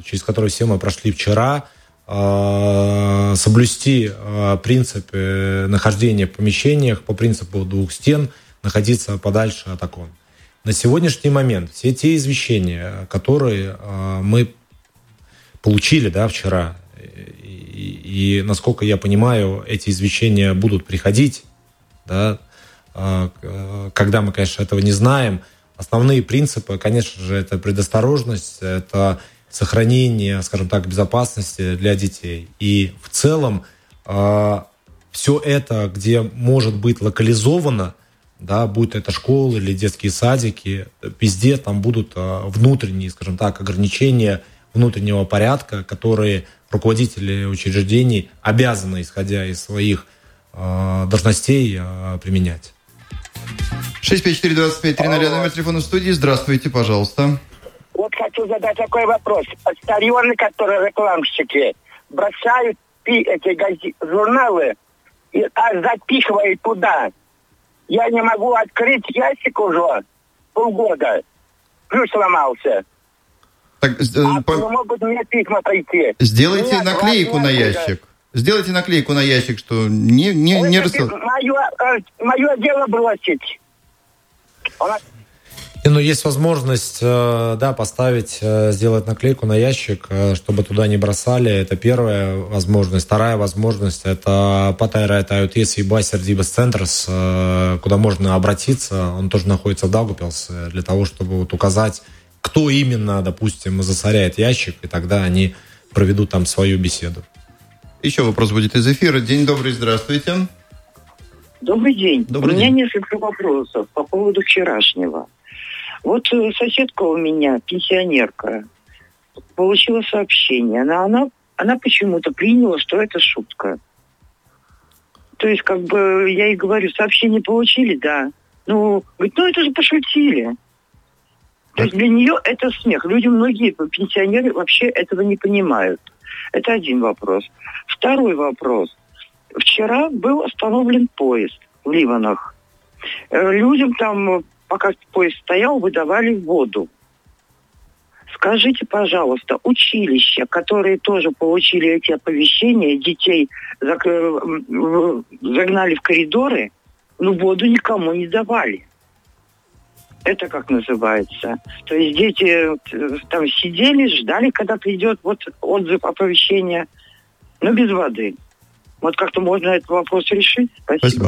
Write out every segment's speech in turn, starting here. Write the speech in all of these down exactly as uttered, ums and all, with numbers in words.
через который все мы прошли вчера, соблюсти принципы нахождения в помещениях по принципу двух стен, находиться подальше от окон. На сегодняшний момент все те извещения, которые мы получили, да, вчера, и, и, насколько я понимаю, эти извещения будут приходить, да, когда мы, конечно, этого не знаем. Основные принципы, конечно же, это предосторожность, это сохранение, скажем так, безопасности для детей. И в целом все это, где может быть локализовано, да, будь это школы или детские садики, везде там будут внутренние, скажем так, ограничения внутреннего порядка, которые руководители учреждений обязаны, исходя из своих э, должностей, э, применять. шесть пять четыре двадцать пять тридцать номер телефона в студии. Здравствуйте, пожалуйста. Вот хочу задать такой вопрос. Старьоны, которые рекламщики, бросают эти газеты, журналы и а, запихивают туда. Я не могу открыть ящик уже полгода. Ключ сломался. Так, а по... могут мне письма прийти. Сделайте Нет, наклейку на ящик. Да. Сделайте наклейку на ящик, что не, не, не рассыл... Мое, мое дело бросить. Она... Ну, есть возможность, да, поставить, сделать наклейку на ящик, чтобы туда не бросали. Это первая возможность. Вторая возможность – это Паттайрайт IoT Свибасер Дибас Центрс, куда можно обратиться. Он тоже находится в Даугавпилсе, для того, чтобы вот указать, кто именно, допустим, засоряет ящик, и тогда они проведут там свою беседу. Еще вопрос будет из эфира. День добрый, здравствуйте. Добрый день. Добрый у меня день. несколько вопросов по поводу вчерашнего. Вот соседка у меня, пенсионерка, получила сообщение. Она, она, она почему-то приняла, что это шутка. То есть, как бы, я ей говорю, сообщение получили, да. Ну, говорит, ну это же пошутили. То есть для нее это смех. Люди, многие пенсионеры вообще этого не понимают. Это один вопрос. Второй вопрос. Вчера был остановлен поезд в Ливанах. Людям там... Пока поезд стоял, выдавали воду. Скажите, пожалуйста, училища, которые тоже получили эти оповещения, детей загнали в коридоры, но воду никому не давали. Это как называется? То есть дети там сидели, ждали, когда придет вот отзыв оповещения, но без воды. Вот как-то можно этот вопрос решить. Спасибо. Спасибо.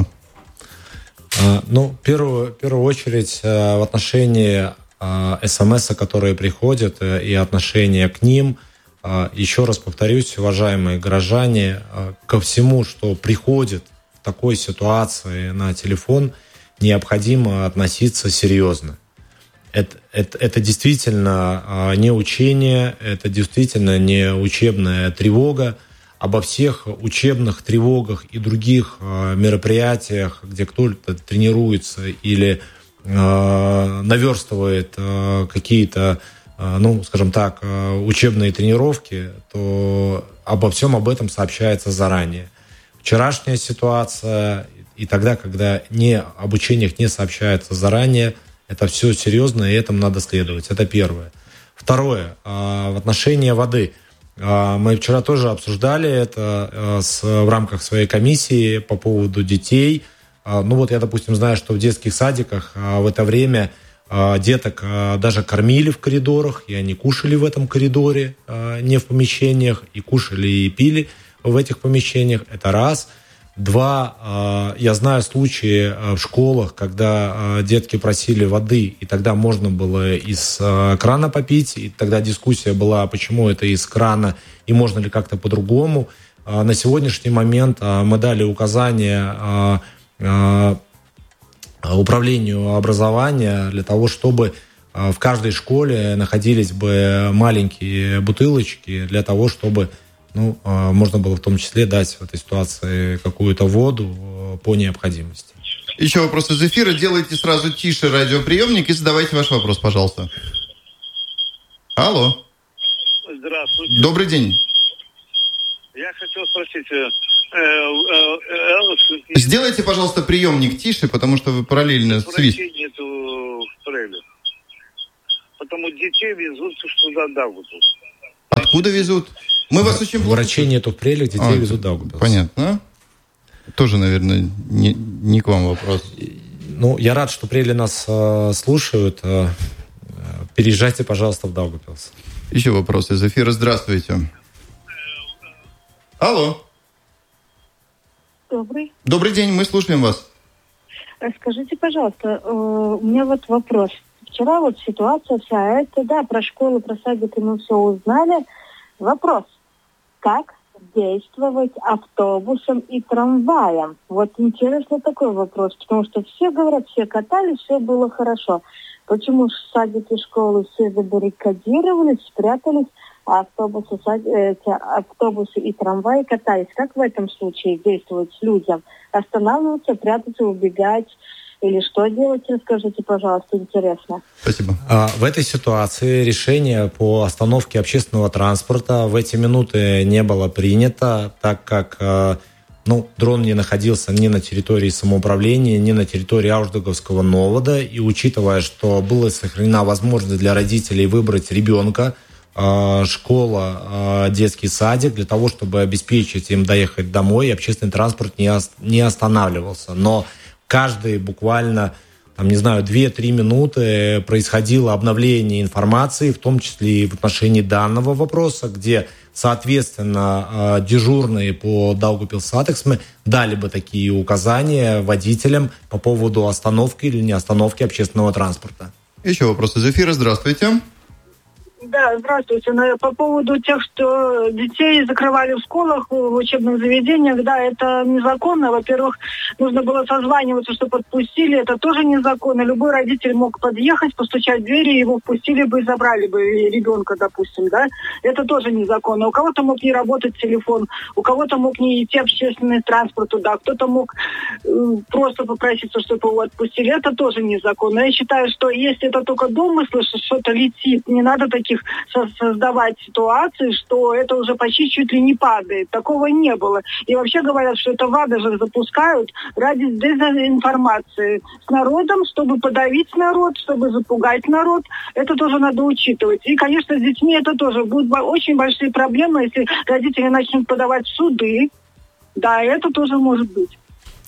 Ну, в первую, в первую очередь, в отношении смс, которые приходят, и отношения к ним, еще раз повторюсь, уважаемые горожане, ко всему, что приходит в такой ситуации на телефон, необходимо относиться серьезно. Это, это, это действительно не учение, это действительно не учебная тревога. Обо всех учебных тревогах и других э, мероприятиях, где кто-то тренируется или э, наверстывает э, какие-то, э, ну, скажем так, э, учебные тренировки, то обо всем об этом сообщается заранее. Вчерашняя ситуация и тогда, когда не, об учениях не сообщается заранее, это все серьезно, и этому надо следовать. Это первое. Второе. Э, в отношении воды. Мы вчера тоже обсуждали это с, в рамках своей комиссии по поводу детей. Ну вот я, допустим, знаю, что в детских садиках в это время деток даже кормили в коридорах, и они кушали в этом коридоре, не в помещениях, и кушали и пили в этих помещениях. Это раз. Два, я знаю случаи в школах, когда детки просили воды, и тогда можно было из крана попить, и тогда дискуссия была, почему это из крана, и можно ли как-то по-другому. На сегодняшний момент мы дали указание управлению образования для того, чтобы в каждой школе находились бы маленькие бутылочки для того, чтобы ну, можно было в том числе дать в этой ситуации какую-то воду по необходимости. Еще вопрос из эфира. Делайте сразу тише радиоприемник и задавайте ваш вопрос, пожалуйста. Алло. Здравствуйте. Добрый день. Я хотел спросить... Э, э, э, Сделайте, пожалуйста, приемник тише, потому что вы параллельно свист. Нету в трейле. Потому детей везут туда Даугавпилс. Откуда везут? Мы вас очень плохо... Врачей нету в Прелях, детей а, везут в Даугавпилс. Понятно. Тоже, наверное, не, не к вам вопрос. Ну, я рад, что Прели нас э, слушают. Э, переезжайте, пожалуйста, в Даугавпилс. Еще вопрос из эфира. Здравствуйте. Алло. Добрый. Добрый день, мы слушаем вас. Скажите, пожалуйста, у меня вот вопрос. Вчера вот ситуация вся эта, да, про школу, про садик мы все узнали. Вопрос. Как действовать автобусом и трамваем? Вот интересный такой вопрос, потому что все говорят, все катались, все было хорошо. Почему садики, школы все забаррикадировались, спрятались, а автобусы, эти автобусы и трамваи катались? Как в этом случае действовать людям? Останавливаться, прятаться, убегать? Или что делать, расскажите, пожалуйста, интересно. Спасибо. В этой ситуации решение по остановке общественного транспорта в эти минуты не было принято, так как ну, дрон не находился ни на территории самоуправления, ни на территории Ауждаговского новода. И учитывая, что была сохранена возможность для родителей выбрать ребенка, школа, детский садик, для того, чтобы обеспечить им доехать домой, общественный транспорт не останавливался. Но каждые буквально, там, не знаю, две-три минуты происходило обновление информации, в том числе и в отношении данного вопроса, где, соответственно, дежурные по Даугавпилс-Сатексме дали бы такие указания водителям по поводу остановки или не остановки общественного транспорта. Еще вопрос из эфира. Здравствуйте. Да, здравствуйте. По поводу тех, что детей закрывали в школах, в учебных заведениях, да, это незаконно. Во-первых, нужно было созваниваться, чтобы отпустили. Это тоже незаконно. Любой родитель мог подъехать, постучать в двери, его впустили бы и забрали бы ребенка, допустим, да. Это тоже незаконно. У кого-то мог не работать телефон, у кого-то мог не идти общественный транспорт туда, кто-то мог э, просто попроситься, чтобы его отпустили. Это тоже незаконно. Я считаю, что если это только домыслы, что что-то летит, не надо таких создавать ситуации, что это уже почти чуть ли не падает. Такого не было. И вообще говорят, что это ВАДА же запускают ради дезинформации с народом, чтобы подавить народ, чтобы запугать народ. Это тоже надо учитывать. И, конечно, с детьми это тоже будут очень большие проблемы, если родители начнут подавать в суды. Да, это тоже может быть.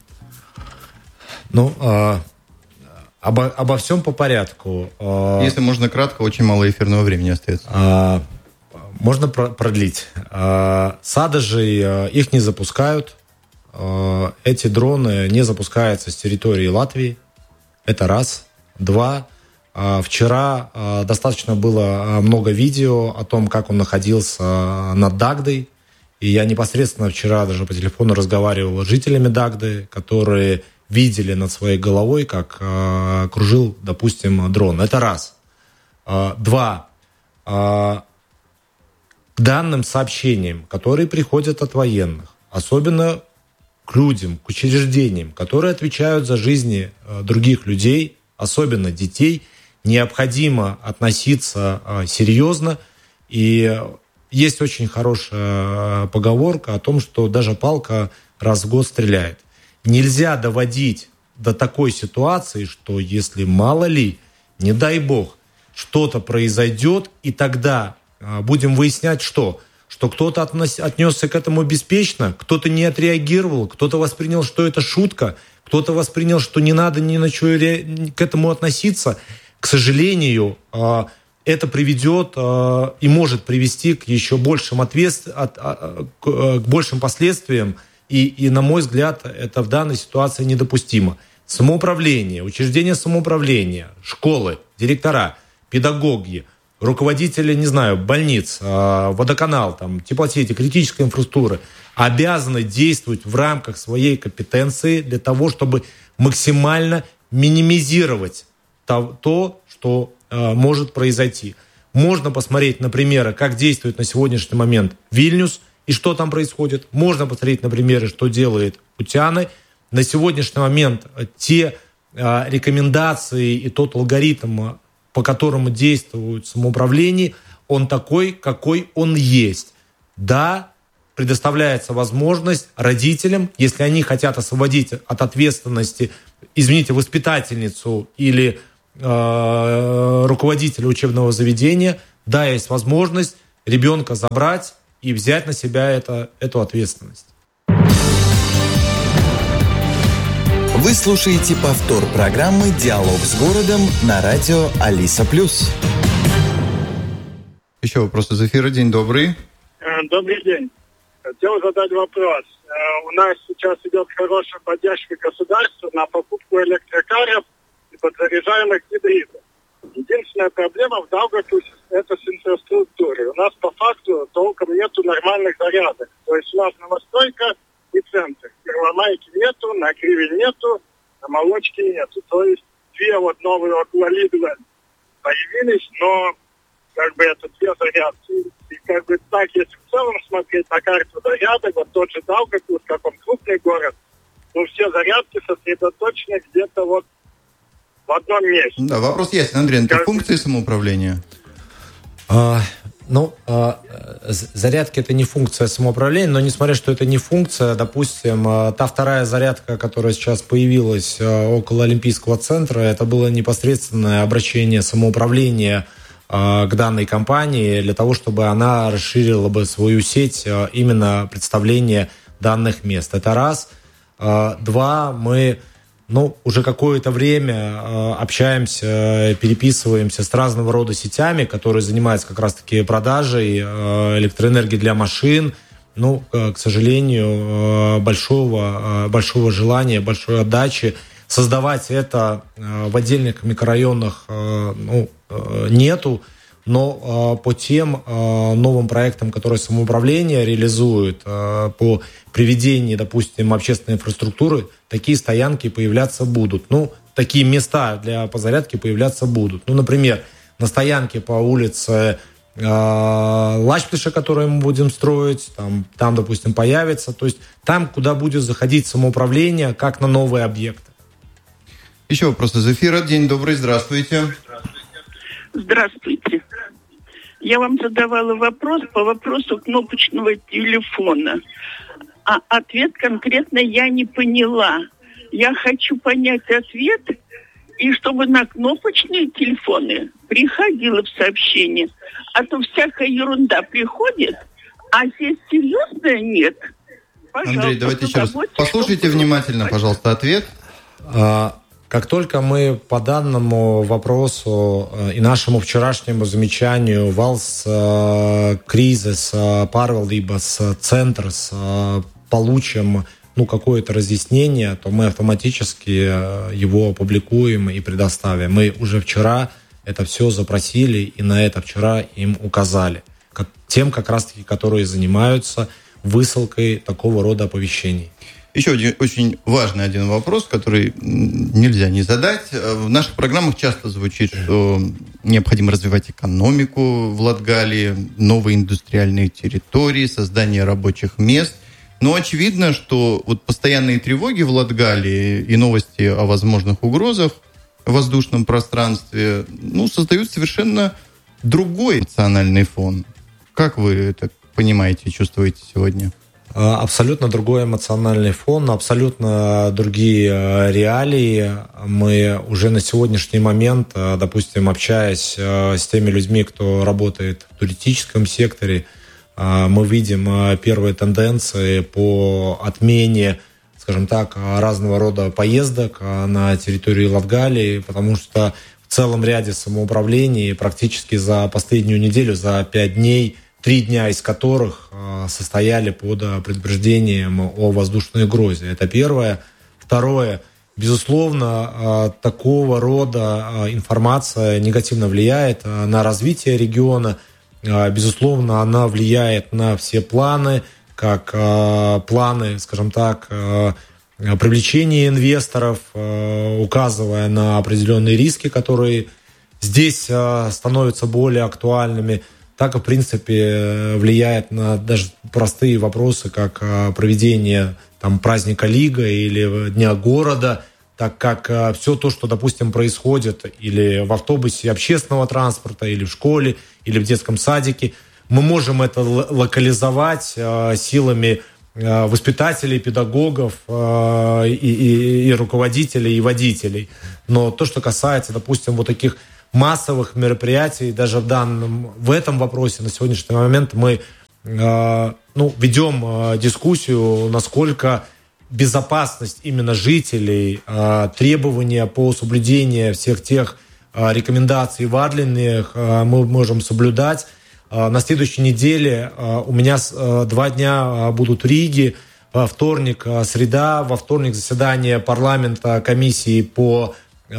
Ну, а... Обо, обо всем по порядку. Если можно кратко, очень мало эфирного времени остается. А, можно про- продлить. А, садожи, их не запускают. А, эти дроны не запускаются с территории Латвии. Это раз. Два. А, вчера а, достаточно было много видео о том, как он находился над Дагдой. И я непосредственно вчера даже по телефону разговаривал с жителями Дагды, которые видели над своей головой, как э, кружил, допустим, дрон. Это раз. Э, два. Э, к данным сообщениям, которые приходят от военных, особенно к людям, к учреждениям, которые отвечают за жизни э, других людей, особенно детей, необходимо относиться э, серьезно. И есть очень хорошая поговорка о том, что даже палка раз в год стреляет. Нельзя доводить до такой ситуации, что если мало ли, не дай бог, что-то произойдет, и тогда а, будем выяснять, что? Что кто-то относ, отнесся к этому беспечно, кто-то не отреагировал, кто-то воспринял, что это шутка, кто-то воспринял, что не надо ни на что ре... к этому относиться. К сожалению, а, это приведет а, и может привести к еще большим, ответств... от... а, к, к большим последствиям. И, и, на мой взгляд, это в данной ситуации недопустимо. Самоуправление, учреждения самоуправления, школы, директора, педагоги, руководители, не знаю, больниц, водоканал, там, теплосети, критической инфраструктуры обязаны действовать в рамках своей компетенции для того, чтобы максимально минимизировать то, то что э, может произойти. Можно посмотреть на примеры, как действует на сегодняшний момент Вильнюс, и что там происходит. Можно посмотреть на примеры, что делает Утяны. На сегодняшний момент те э, рекомендации и тот алгоритм, по которому действует самоуправление, он такой, какой он есть. Да, предоставляется возможность родителям, если они хотят освободить от ответственности, извините, воспитательницу или э, руководителя учебного заведения, да, есть возможность ребенка забрать и взять на себя это, эту ответственность. Вы слушаете повтор программы «Диалог с городом» на радио Алиса Плюс. Еще вопрос из эфира. День добрый. Добрый день. Хотел задать вопрос. У нас сейчас идет хорошая поддержка государства на покупку электрокаров и подзаряжаемых гибридов. Единственная проблема в Даугавпилсе – это с инфраструктурой. У нас по факту толком нету нормальных зарядок. То есть у нас новостройка и центр. В Первомайке нету, на Криве нету, на Молочке нету. То есть две вот новые около Лидла появились, но как бы это две зарядки. И как бы так, если в целом смотреть на карту зарядок, вот тот же Даугавпилс, как он крупный город, ну все зарядки сосредоточены где-то вот в одном месте. Да, вопрос ясен, Андрей. Это как... функции самоуправления? А, ну, а, зарядки — это не функция самоуправления, но несмотря что это не функция, допустим, та вторая зарядка, которая сейчас появилась около Олимпийского центра, это было непосредственное обращение самоуправления к данной компании для того, чтобы она расширила бы свою сеть именно представления данных мест. Это раз. Два, мы ну, уже какое-то время общаемся, переписываемся с разного рода сетями, которые занимаются как раз-таки продажей электроэнергии для машин. Ну, к сожалению, большого, большого желания, большой отдачи создавать это в отдельных микрорайонах ну, нету, но по тем новым проектам, которые самоуправление реализует, по приведению, допустим, общественной инфраструктуры, такие стоянки появляться будут. Ну, такие места для позарядки появляться будут. Ну, например, на стоянке по улице Лачплиша, которую мы будем строить, там, там, допустим, появится. То есть там, куда будет заходить самоуправление, как на новые объекты. Еще вопрос из эфира. День добрый, здравствуйте. Здравствуйте. Я вам задавала вопрос по вопросу кнопочного телефона. А ответ конкретно я не поняла. Я хочу понять ответ, и чтобы на кнопочные телефоны приходило в сообщение. А то всякая ерунда приходит, а здесь серьезное нет. Пожалуйста, Андрей, давайте еще раз. Послушайте внимательно, пожалуйста, ответ. Как только мы по данному вопросу и нашему вчерашнему замечанию Valsts кризис pārvaldības центрс получим ну, какое-то разъяснение, то мы автоматически его опубликуем и предоставим. Мы уже вчера это все запросили и на это вчера им указали. Как, тем как раз-таки, которые занимаются высылкой такого рода оповещений. Еще один очень важный один вопрос, который нельзя не задать. В наших программах часто звучит, что необходимо развивать экономику в Латгалии, новые индустриальные территории, создание рабочих мест. Но очевидно, что вот постоянные тревоги в Латгалии и новости о возможных угрозах в воздушном пространстве ну, создают совершенно другой национальный фон. Как вы это понимаете и чувствуете сегодня? Абсолютно другой эмоциональный фон, абсолютно другие реалии. Мы уже на сегодняшний момент, допустим, общаясь с теми людьми, кто работает в туристическом секторе, мы видим первые тенденции по отмене, скажем так, разного рода поездок на территории Латгалии, потому что в целом ряде самоуправлений практически за последнюю неделю, за пять дней, три дня из которых состояли под предупреждением о воздушной угрозе. Это первое. Второе. Безусловно, такого рода информация негативно влияет на развитие региона. Безусловно, она влияет на все планы, как планы, скажем так, привлечения инвесторов, указывая на определенные риски, которые здесь становятся более актуальными, так и, в принципе, влияет на даже простые вопросы, как проведение там, праздника Лига или Дня города, так как все то, что, допустим, происходит или в автобусе общественного транспорта, или в школе, или в детском садике, мы можем это локализовать силами воспитателей, педагогов и, и, и руководителей, и водителей. Но то, что касается, допустим, вот таких массовых мероприятий. Даже в данном, в этом вопросе на сегодняшний момент мы э, ну, ведем э, дискуссию, насколько безопасность именно жителей, э, требования по соблюдению всех тех э, рекомендаций вадленных э, мы можем соблюдать. Э, на следующей неделе э, у меня э, два дня будут в Риге. Во вторник э, среда, во вторник заседание парламента комиссии по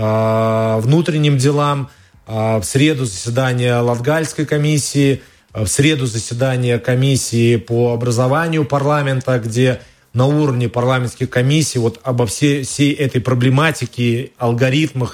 э, внутренним делам, в среду заседание Латгальской комиссии, в среду заседание комиссии по образованию парламента, где на уровне парламентских комиссий вот обо всей, всей этой проблематике, алгоритмах,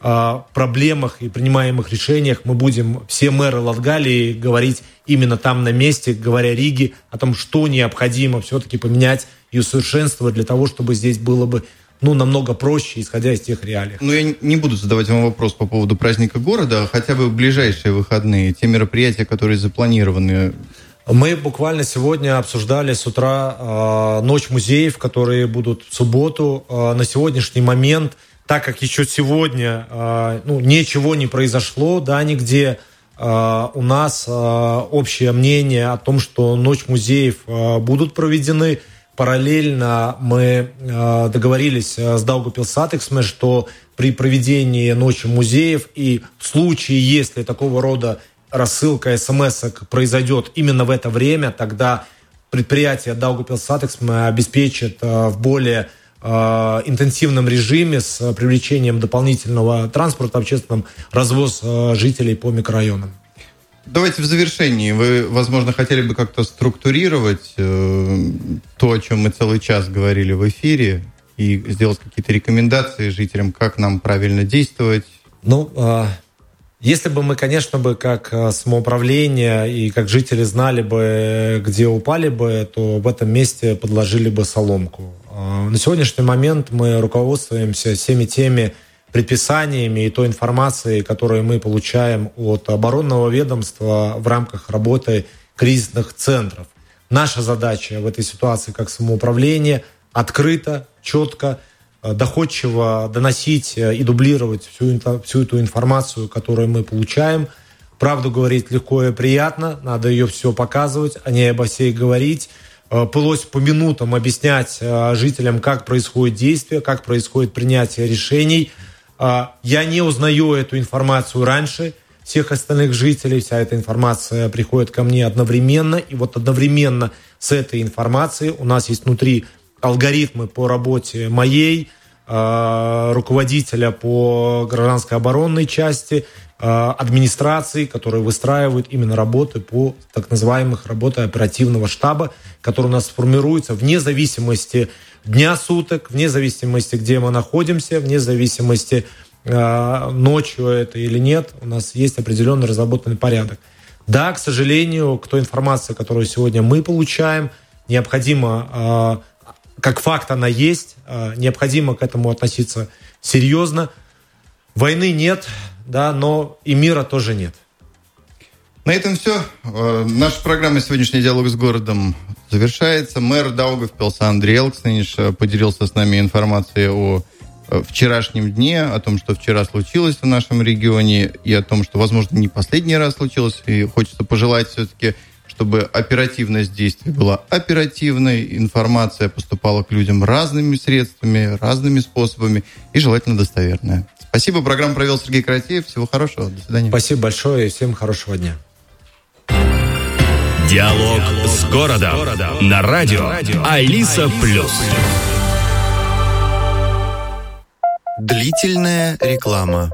проблемах и принимаемых решениях мы будем, все мэры Латгалии, говорить именно там на месте, говоря Риге, о том, что необходимо все-таки поменять и усовершенствовать для того, чтобы здесь было бы ну, намного проще, исходя из тех реалий. Ну, я не буду задавать вам вопрос по поводу праздника города, хотя бы в ближайшие выходные, те мероприятия, которые запланированы. Мы буквально сегодня обсуждали с утра э, Ночь музеев, которые будут в субботу. Э, на сегодняшний момент, так как еще сегодня э, ну, ничего не произошло, да, нигде, э, у нас э, общее мнение о том, что Ночь музеев э, будут проведены. Параллельно мы э, договорились с Daugavpils, что при проведении Ночи музеев и в случае, если такого рода рассылка смс-ок произойдет именно в это время, тогда предприятие Daugavpils обеспечит э, в более э, интенсивном режиме с привлечением дополнительного транспорта общественным развоз э, жителей по микрорайонам. Давайте в завершении. Вы, возможно, хотели бы как-то структурировать э, то, о чем мы целый час говорили в эфире, и сделать какие-то рекомендации жителям, как нам правильно действовать? Ну, э, если бы мы, конечно, бы как самоуправление и как жители знали бы, где упали бы, то в этом месте подложили бы соломку. Э, на сегодняшний момент мы руководствуемся всеми теми предписаниями и той информацией, которую мы получаем от оборонного ведомства в рамках работы кризисных центров. Наша задача в этой ситуации как самоуправление открыто, четко, доходчиво доносить и дублировать всю, всю эту информацию, которую мы получаем. Правду говорить легко и приятно, надо ее все показывать, а не обо всей говорить. Пылось по минутам объяснять жителям, как происходит действие, как происходит принятие решений. Я не узнаю эту информацию раньше всех остальных жителей. Вся эта информация приходит ко мне одновременно. И вот одновременно с этой информацией у нас есть внутри алгоритмы по работе моей, руководителя по гражданской оборонной части, администрации, которые выстраивают именно работы по так называемых работе оперативного штаба, который у нас формируется вне зависимости дня суток, вне зависимости, где мы находимся, вне зависимости, э, ночью это или нет, у нас есть определенный разработанный порядок. Да, к сожалению, к той информации, которую сегодня мы получаем, необходимо, э, как факт она есть, э, необходимо к этому относиться серьезно. Войны нет, да, но и мира тоже нет. На этом все. Наша программа «Сегодняшний диалог с городом» завершается. Мэр Daugavpils Андрей Elksniņš поделился с нами информацией о вчерашнем дне, о том, что вчера случилось в нашем регионе, и о том, что, возможно, не последний раз случилось. И хочется пожелать все-таки, чтобы оперативность действий была оперативной, информация поступала к людям разными средствами, разными способами и желательно достоверная. Спасибо. Программу провел Сергей Каратеев. Всего хорошего. До свидания. Спасибо большое и всем хорошего дня. Диалог, Диалог с городом. городом. На радио, радио. Алиса Плюс. Длительная реклама.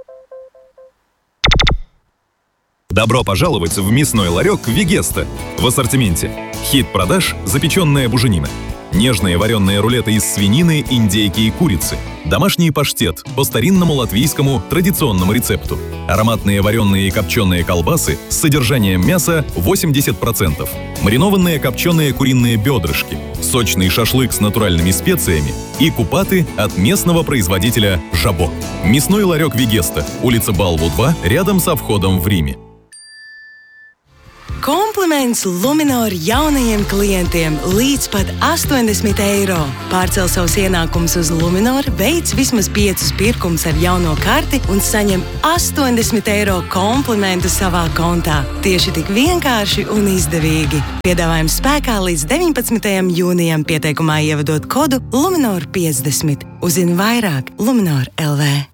Добро пожаловать в мясной ларек «Вегеста». В ассортименте хит продаж – запеченная буженина, нежные вареные рулеты из свинины, индейки и курицы, домашний паштет по старинному латвийскому традиционному рецепту, ароматные вареные и копченые колбасы с содержанием мяса восемьдесят процентов, маринованные копченые куриные бедрышки, сочный шашлык с натуральными специями и купаты от местного производителя «Жабо». Мясной ларек «Вегеста», улица Балву, два, рядом со входом в Риме. Комплимент Kompliments Luminor jaunajiem klientiem līdz pat astoņdesmit eiro. Pārcel savus ienākumus uz Luminor, veic vismaz piecus pirkumus ar jauno karti un saņem astoņdesmit eiro komplimentu savā kontā. Tieši tik vienkārši un izdevīgi. Piedāvājums spēkā līdz deviņpadsmitajam jūnijam, pieteikumā ievadot kodu Luminor piecdesmit. Uzzini vairāk Luminor точка эл ви.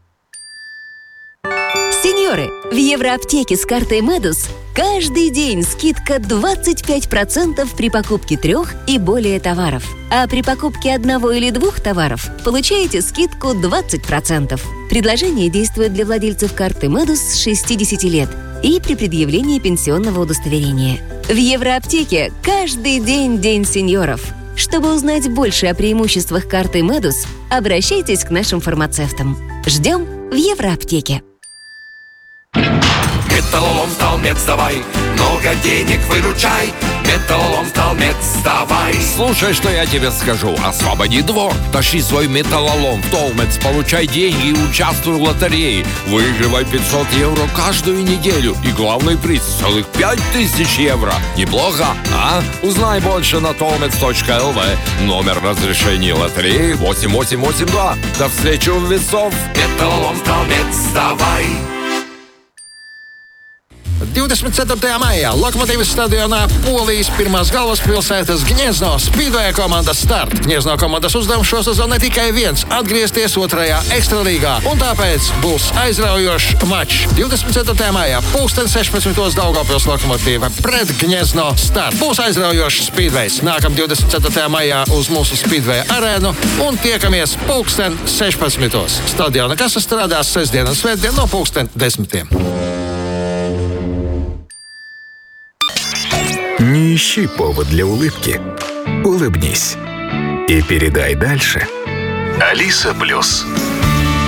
Сеньоры, в Евроаптеке с картой Медус каждый день скидка двадцать пять процентов при покупке трех и более товаров. А при покупке одного или двух товаров получаете скидку двадцать процентов. Предложение действует для владельцев карты Медус с шестидесяти лет и при предъявлении пенсионного удостоверения. В Евроаптеке каждый день День сеньоров. Чтобы узнать больше о преимуществах карты Медус, обращайтесь к нашим фармацевтам. Ждем в Евроаптеке. Металлолом Сталмет, давай, много денег выручай. Металлолом Сталмет, давай. Слушай, что я тебе скажу. Освободи двор, тащи свой металлолом в Толмец, получай деньги и участвуй в лотерее. Выигрывай пятьсот евро каждую неделю. И главный приз целых пять тысяч евро. Неплохо, а? Узнай больше на толмец точка эл ви. Номер разрешения лотереи восемь восемь восемь два. До встречи у весов. Металлолом Сталмет, давай. divdesmit ceturtajā maijā Lokomotīvas stadionā Polijas pirmās galvaspilsētas Gniezno Speedway komandas start. Gniezno komandas uzdevums šo sezonu ne tikai viens - atgriezties otrajā ekstralīgā, un tāpēc būs aizraujošs mačs. divdesmit ceturtajā maijā pulksten sešpadsmitos Daugavpils Lokomotīva pret Gniezno start. Būs aizraujošs Speedways. Nākam divdesmit ceturtajā maijā uz mūsu Speedway arēnu un tiekamies pulksten sešpadsmitos. Stadiona kasa strādās sestdien un svētdien no pulksten desmitiem. Не ищи повод для улыбки. Улыбнись. И передай дальше. Алиса Плюс.